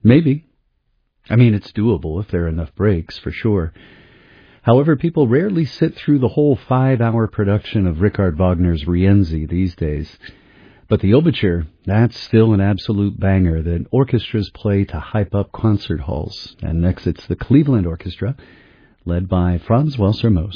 Maybe. I mean, it's doable if there are enough breaks, for sure. However, people rarely sit through the whole 5-hour production of Richard Wagner's Rienzi these days. But the overture, that's still an absolute banger that orchestras play to hype up concert halls. And next it's the Cleveland Orchestra, led by Franz Welser-Moos.